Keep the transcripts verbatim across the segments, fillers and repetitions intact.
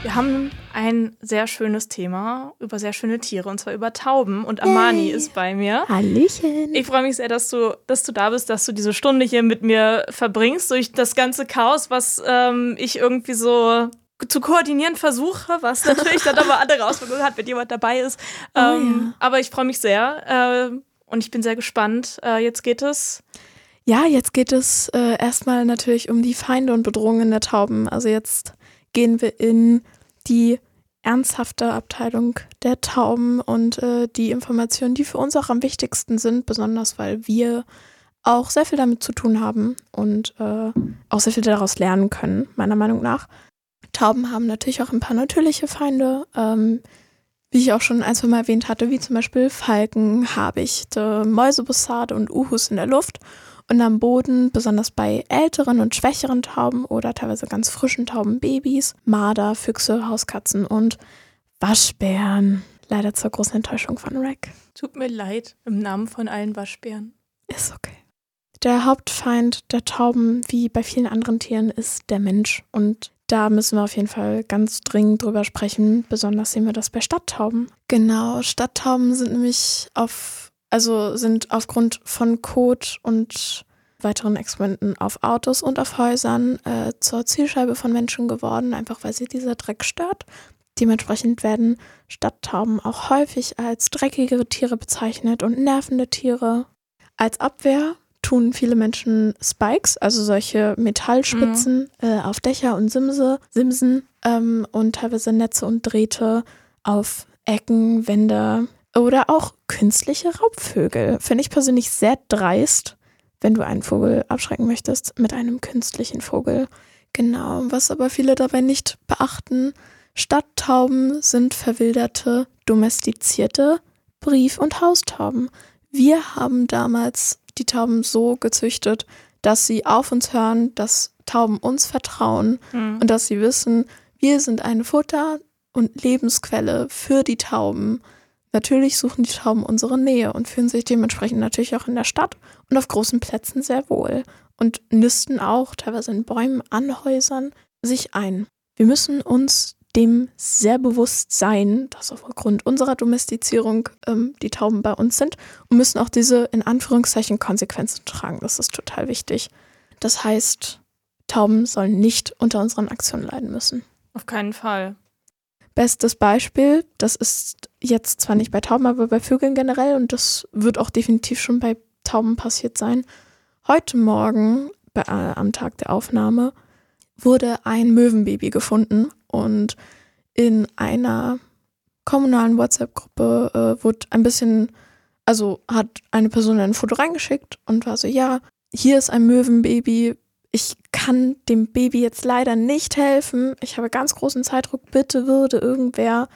Wir haben ein sehr schönes Thema über sehr schöne Tiere, und zwar über Tauben. Und Amani hey. ist bei mir. Hallöchen. Ich freue mich sehr, dass du, dass du da bist, dass du diese Stunde hier mit mir verbringst, durch das ganze Chaos, was ähm, ich irgendwie so zu koordinieren versuche, was natürlich dann aber andere Auswirkungen hat, wenn jemand dabei ist. Oh, ähm, ja. Aber ich freue mich sehr äh, und ich bin sehr gespannt. Äh, jetzt geht es... Ja, jetzt geht es äh, erstmal natürlich um die Feinde und Bedrohungen der Tauben. Also jetzt gehen wir in die ernsthafte Abteilung der Tauben und äh, die Informationen, die für uns auch am wichtigsten sind, besonders weil wir auch sehr viel damit zu tun haben und äh, auch sehr viel daraus lernen können, meiner Meinung nach. Tauben haben natürlich auch ein paar natürliche Feinde, ähm, wie ich auch schon ein, zwei Mal erwähnt hatte, wie zum Beispiel Falken, Habichte, Mäusebussarde und Uhus in der Luft. Und am Boden, besonders bei älteren und schwächeren Tauben oder teilweise ganz frischen Taubenbabys, Marder, Füchse, Hauskatzen und Waschbären. Leider zur großen Enttäuschung von Rack. Tut mir leid, im Namen von allen Waschbären. Ist okay. Der Hauptfeind der Tauben, wie bei vielen anderen Tieren, ist der Mensch. Und da müssen wir auf jeden Fall ganz dringend drüber sprechen. Besonders sehen wir das bei Stadttauben. Genau, Stadttauben sind nämlich auf Also sind aufgrund von Kot und weiteren Experimenten auf Autos und auf Häusern äh, zur Zielscheibe von Menschen geworden, einfach weil sie dieser Dreck stört. Dementsprechend werden Stadttauben auch häufig als dreckigere Tiere bezeichnet und nervende Tiere. Als Abwehr tun viele Menschen Spikes, also solche Metallspitzen, mhm. äh, auf Dächer und Simse, Simsen ähm, und teilweise Netze und Drähte auf Ecken, Wände, oder auch künstliche Raubvögel. Finde ich persönlich sehr dreist, wenn du einen Vogel abschrecken möchtest mit einem künstlichen Vogel. Genau, was aber viele dabei nicht beachten, Stadttauben sind verwilderte, domestizierte Brief- und Haustauben. Wir haben damals die Tauben so gezüchtet, dass sie auf uns hören, dass Tauben uns vertrauen mhm. und dass sie wissen, wir sind eine Futter- und Lebensquelle für die Tauben. Natürlich suchen die Tauben unsere Nähe und fühlen sich dementsprechend natürlich auch in der Stadt und auf großen Plätzen sehr wohl und nisten auch teilweise in Bäumen, an Häusern sich ein. Wir müssen uns dem sehr bewusst sein, dass aufgrund unserer Domestizierung ähm, die Tauben bei uns sind und müssen auch diese in Anführungszeichen Konsequenzen tragen. Das ist total wichtig. Das heißt, Tauben sollen nicht unter unseren Aktionen leiden müssen. Auf keinen Fall. Bestes Beispiel, das ist jetzt zwar nicht bei Tauben, aber bei Vögeln generell und das wird auch definitiv schon bei Tauben passiert sein. Heute Morgen, bei, äh, am Tag der Aufnahme, wurde ein Möwenbaby gefunden und in einer kommunalen WhatsApp-Gruppe äh, wurde ein bisschen, also hat eine Person ein Foto reingeschickt und war so, ja, hier ist ein Möwenbaby. Ich kann dem Baby jetzt leider nicht helfen. Ich habe ganz großen Zeitdruck. Bitte würde irgendwer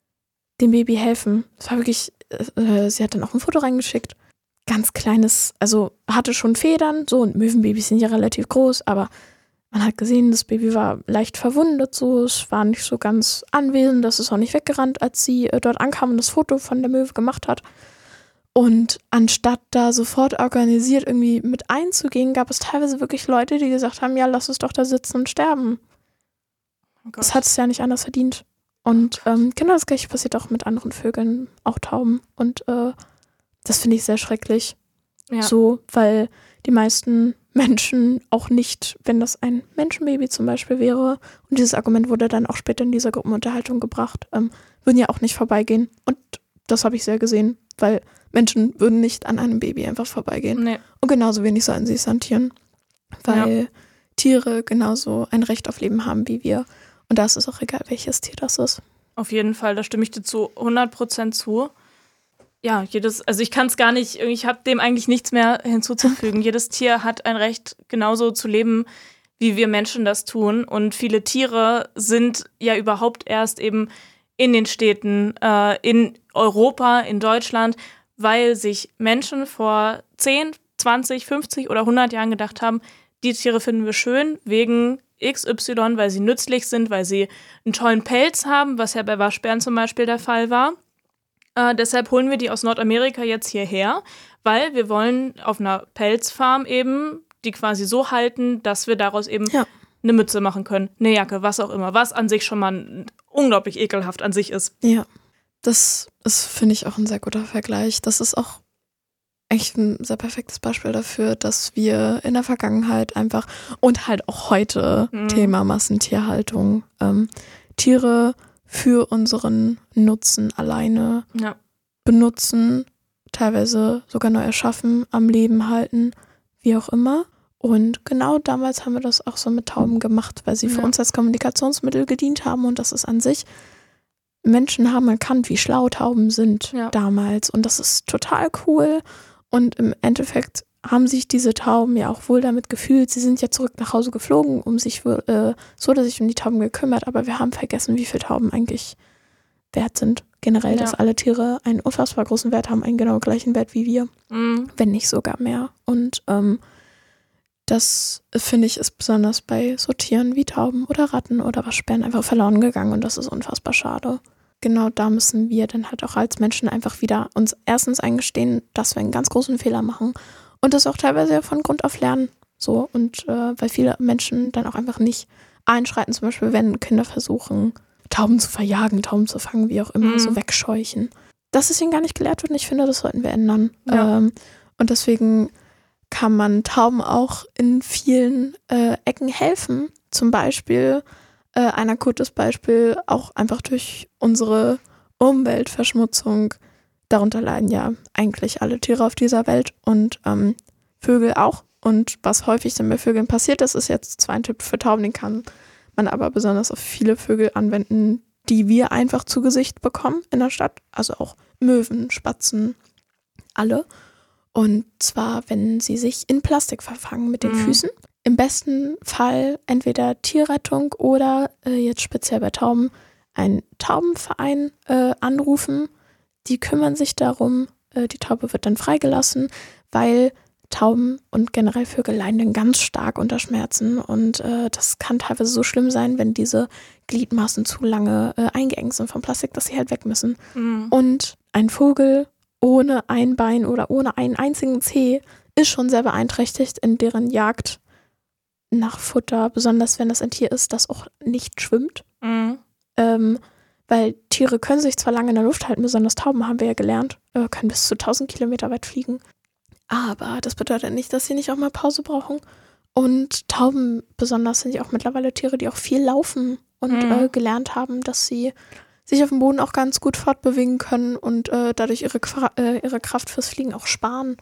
dem Baby helfen. Das war wirklich, äh, sie hat dann auch ein Foto reingeschickt. Ganz kleines, also hatte schon Federn, so, und Möwenbabys sind ja relativ groß, aber man hat gesehen, das Baby war leicht verwundet, so, es war nicht so ganz anwesend, das ist auch nicht weggerannt, als sie äh, dort ankam und das Foto von der Möwe gemacht hat. Und anstatt da sofort organisiert irgendwie mit einzugehen, gab es teilweise wirklich Leute, die gesagt haben, ja, lass es doch da sitzen und sterben. Oh Gott. Das hat es ja nicht anders verdient. Und oh ähm, genau das Gleiche passiert auch mit anderen Vögeln, auch Tauben. Und äh, das finde ich sehr schrecklich. Ja. So, weil die meisten Menschen auch nicht, wenn das ein Menschenbaby zum Beispiel wäre, und dieses Argument wurde dann auch später in dieser Gruppenunterhaltung gebracht, ähm, würden ja auch nicht vorbeigehen. Und das habe ich sehr gesehen, weil Menschen würden nicht an einem Baby einfach vorbeigehen. Nee. Und genauso wenig sollten sie es an Tieren. Weil ja. Tiere genauso ein Recht auf Leben haben wie wir. Und da ist es auch egal, welches Tier das ist. Auf jeden Fall, da stimme ich dir zu hundert Prozent zu. Ja, jedes, also ich kann es gar nicht, ich habe dem eigentlich nichts mehr hinzuzufügen. Jedes Tier hat ein Recht, genauso zu leben, wie wir Menschen das tun. Und viele Tiere sind ja überhaupt erst eben in den Städten, äh, in Europa, in Deutschland, weil sich Menschen vor zehn, zwanzig, fünfzig oder hundert Jahren gedacht haben, die Tiere finden wir schön wegen X Y, weil sie nützlich sind, weil sie einen tollen Pelz haben, was ja bei Waschbären zum Beispiel der Fall war. Äh, deshalb holen wir die aus Nordamerika jetzt hierher, weil wir wollen auf einer Pelzfarm eben die quasi so halten, dass wir daraus eben ja. eine Mütze machen können, eine Jacke, was auch immer, was an sich schon mal ein unglaublich ekelhaft an sich ist. Ja, das ist, finde ich, auch ein sehr guter Vergleich. Das ist auch echt ein sehr perfektes Beispiel dafür, dass wir in der Vergangenheit einfach und halt auch heute mhm. Thema Massentierhaltung, ähm, Tiere für unseren Nutzen alleine ja. benutzen, teilweise sogar neu erschaffen, am Leben halten, wie auch immer. Und genau damals haben wir das auch so mit Tauben gemacht, weil sie für ja. uns als Kommunikationsmittel gedient haben und das ist an sich, Menschen haben erkannt, wie schlau Tauben sind ja. damals und das ist total cool. Und im Endeffekt haben sich diese Tauben ja auch wohl damit gefühlt. Sie sind ja zurück nach Hause geflogen, um sich äh, so, dass sich um die Tauben gekümmert. Aber wir haben vergessen, wie viele Tauben eigentlich wert sind. Generell, ja. dass alle Tiere einen unfassbar großen Wert haben, einen genau gleichen Wert wie wir. Mhm. Wenn nicht sogar mehr. Und ähm, das, finde ich, ist besonders bei so Tieren wie Tauben oder Ratten oder Waschbären einfach verloren gegangen. Und das ist unfassbar schade. Genau da müssen wir dann halt auch als Menschen einfach wieder uns erstens eingestehen, dass wir einen ganz großen Fehler machen und das auch teilweise ja von Grund auf lernen. So und äh, weil viele Menschen dann auch einfach nicht einschreiten, zum Beispiel wenn Kinder versuchen, Tauben zu verjagen, Tauben zu fangen, wie auch immer, mhm. so wegscheuchen. Dass es ihnen gar nicht gelehrt wird und ich finde, das sollten wir ändern. Ja. Ähm, und deswegen kann man Tauben auch in vielen äh, Ecken helfen. Zum Beispiel Äh, ein akutes Beispiel, auch einfach durch unsere Umweltverschmutzung. Darunter leiden ja eigentlich alle Tiere auf dieser Welt und ähm, Vögel auch. Und was häufig dann bei Vögeln passiert, das ist jetzt zwar ein Tipp für Tauben, den kann man aber besonders auf viele Vögel anwenden, die wir einfach zu Gesicht bekommen in der Stadt. Also auch Möwen, Spatzen, alle. Und zwar, wenn sie sich in Plastik verfangen mit den mhm. Füßen. Im besten Fall entweder Tierrettung oder äh, jetzt speziell bei Tauben einen Taubenverein äh, anrufen. Die kümmern sich darum. Äh, die Taube wird dann freigelassen, weil Tauben und generell Vögel leiden dann ganz stark unter Schmerzen. Und äh, das kann teilweise so schlimm sein, wenn diese Gliedmaßen zu lange äh, eingeengt sind vom Plastik, dass sie halt weg müssen. Mhm. Und ein Vogel ohne ein Bein oder ohne einen einzigen Zeh ist schon sehr beeinträchtigt in deren Jagd nach Futter, besonders wenn das ein Tier ist, das auch nicht schwimmt. Mhm. Ähm, weil Tiere können sich zwar lange in der Luft halten, besonders Tauben haben wir ja gelernt, äh, können bis zu tausend Kilometer weit fliegen. Aber das bedeutet nicht, dass sie nicht auch mal Pause brauchen. Und Tauben besonders sind ja auch mittlerweile Tiere, die auch viel laufen und mhm. äh, gelernt haben, dass sie sich auf dem Boden auch ganz gut fortbewegen können und äh, dadurch ihre, äh, ihre Kraft fürs Fliegen auch sparen,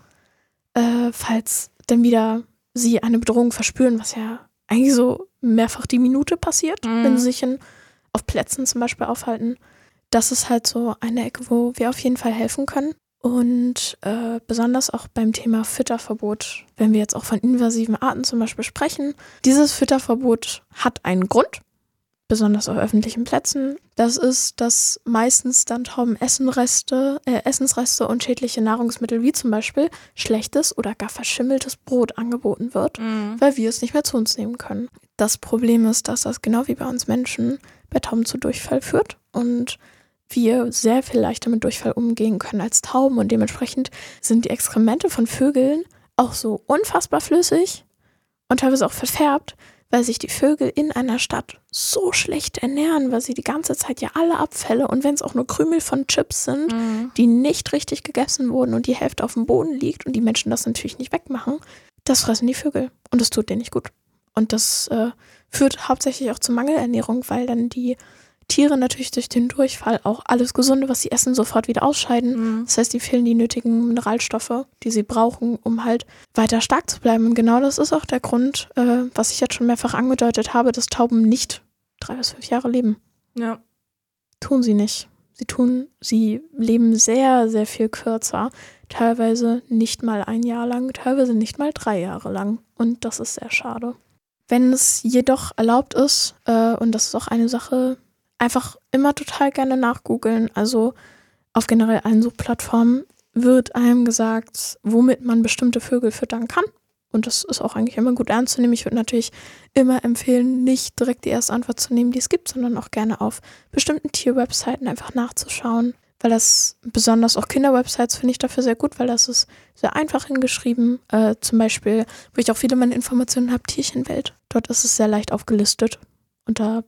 äh, falls dann wieder sie eine Bedrohung verspüren, was ja eigentlich so mehrfach die Minute passiert, mhm. wenn sie sich in, auf Plätzen zum Beispiel aufhalten. Das ist halt so eine Ecke, wo wir auf jeden Fall helfen können. Und äh, besonders auch beim Thema Fütterverbot, wenn wir jetzt auch von invasiven Arten zum Beispiel sprechen. Dieses Fütterverbot hat einen Grund, besonders auf öffentlichen Plätzen. Das ist, dass meistens dann Tauben Essenreste, äh, Essensreste und schädliche Nahrungsmittel wie zum Beispiel schlechtes oder gar verschimmeltes Brot angeboten wird, mhm. weil wir es nicht mehr zu uns nehmen können. Das Problem ist, dass das genau wie bei uns Menschen bei Tauben zu Durchfall führt und wir sehr viel leichter mit Durchfall umgehen können als Tauben und dementsprechend sind die Exkremente von Vögeln auch so unfassbar flüssig und teilweise auch verfärbt, weil sich die Vögel in einer Stadt so schlecht ernähren, weil sie die ganze Zeit ja alle Abfälle und wenn es auch nur Krümel von Chips sind, mhm. die nicht richtig gegessen wurden und die Hälfte auf dem Boden liegt und die Menschen das natürlich nicht wegmachen, das fressen die Vögel und das tut denen nicht gut. Und das äh, führt hauptsächlich auch zu Mangelernährung, weil dann die Tiere natürlich durch den Durchfall auch alles Gesunde, was sie essen, sofort wieder ausscheiden. Mhm. Das heißt, die fehlen die nötigen Mineralstoffe, die sie brauchen, um halt weiter stark zu bleiben. Und genau das ist auch der Grund, äh, was ich jetzt schon mehrfach angedeutet habe, dass Tauben nicht drei bis fünf Jahre leben. Ja. Tun sie nicht. Sie tun, sie leben sehr, sehr viel kürzer. Teilweise nicht mal ein Jahr lang, teilweise nicht mal drei Jahre lang. Und das ist sehr schade. Wenn es jedoch erlaubt ist, äh, und das ist auch eine Sache, einfach immer total gerne nachgoogeln. Also auf generell allen Suchplattformen wird einem gesagt, womit man bestimmte Vögel füttern kann. Und das ist auch eigentlich immer gut ernst zu nehmen. Ich würde natürlich immer empfehlen, nicht direkt die erste Antwort zu nehmen, die es gibt, sondern auch gerne auf bestimmten Tierwebseiten einfach nachzuschauen. Weil das, besonders auch Kinderwebsites, finde ich dafür sehr gut, weil das ist sehr einfach hingeschrieben. Äh, zum Beispiel, wo ich auch viele meine Informationen habe, Tierchenwelt. Dort ist es sehr leicht aufgelistet. Und da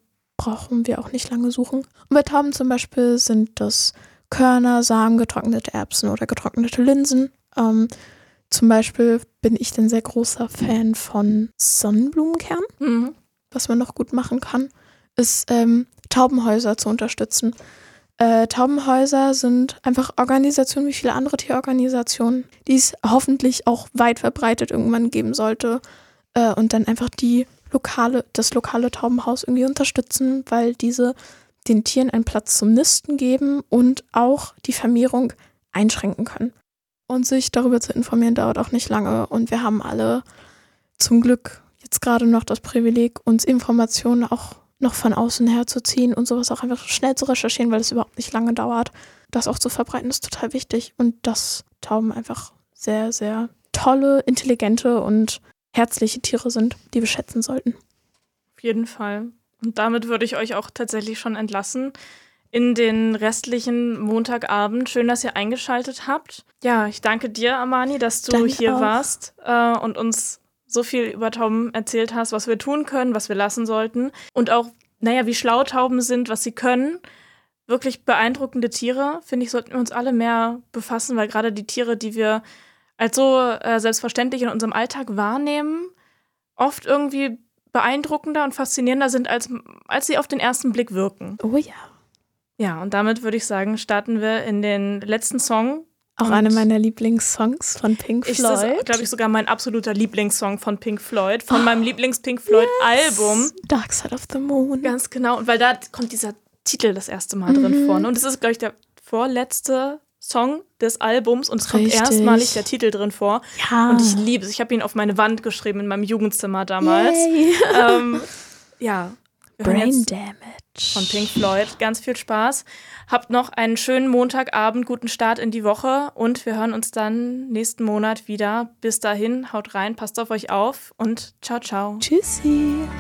brauchen wir auch nicht lange suchen. Und bei Tauben zum Beispiel sind das Körner, Samen, getrocknete Erbsen oder getrocknete Linsen. Ähm, zum Beispiel bin ich ein sehr großer Fan von Sonnenblumenkern. Mhm. Was man noch gut machen kann, ist ähm, Taubenhäuser zu unterstützen. Äh, Taubenhäuser sind einfach Organisationen wie viele andere Tierorganisationen, die es hoffentlich auch weit verbreitet irgendwann geben sollte. Äh, und dann einfach die lokale, das lokale Taubenhaus irgendwie unterstützen, weil diese den Tieren einen Platz zum Nisten geben und auch die Vermehrung einschränken können. Und sich darüber zu informieren, dauert auch nicht lange. Und wir haben alle zum Glück jetzt gerade noch das Privileg, uns Informationen auch noch von außen herzuziehen und sowas auch einfach schnell zu recherchieren, weil es überhaupt nicht lange dauert. Das auch zu verbreiten ist total wichtig. Und dass Tauben einfach sehr, sehr tolle, intelligente und herzliche Tiere sind, die wir schätzen sollten. Auf jeden Fall. Und damit würde ich euch auch tatsächlich schon entlassen in den restlichen Montagabend. Schön, dass ihr eingeschaltet habt. Ja, ich danke dir, Amani, dass du Danke hier auch. warst äh, und uns so viel über Tauben erzählt hast, was wir tun können, was wir lassen sollten. Und auch, naja, wie schlau Tauben sind, was sie können. Wirklich beeindruckende Tiere, finde ich, sollten wir uns alle mehr befassen, weil gerade die Tiere, die wir als so äh, selbstverständlich in unserem Alltag wahrnehmen, oft irgendwie beeindruckender und faszinierender sind, als, als sie auf den ersten Blick wirken. Oh ja. Ja, und damit würde ich sagen, starten wir in den letzten Song. Auch Und eine meiner Lieblingssongs von Pink Ist das, Floyd. glaube ich, sogar mein absoluter Lieblingssong von Pink Floyd, von meinem Lieblings-Pink Floyd-Album. Dark Side of the Moon. Ganz genau, und weil da kommt dieser Titel das erste Mal drin Mhm. vor. Und es ist, glaube ich, der vorletzte Song des Albums und es kommt Richtig. erstmalig der Titel drin vor. Ja. Und ich liebe es. Ich habe ihn auf meine Wand geschrieben in meinem Jugendzimmer damals. Yay. Ähm, ja. Wir hören Brain jetzt Damage. von Pink Floyd. Ganz viel Spaß. Habt noch einen schönen Montagabend, guten Start in die Woche und wir hören uns dann nächsten Monat wieder. Bis dahin, haut rein, passt auf euch auf und ciao, ciao. Tschüssi.